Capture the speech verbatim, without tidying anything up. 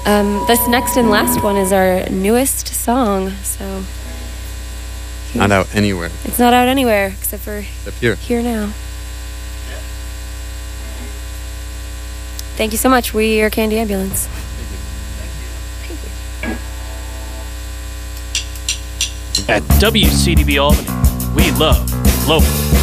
Um, this next and last one is our newest song, so Not out anywhere it's not out anywhere except for except here. here now. Thank you so much. We are Candy Ambulance. At W C D B Albany, we love local.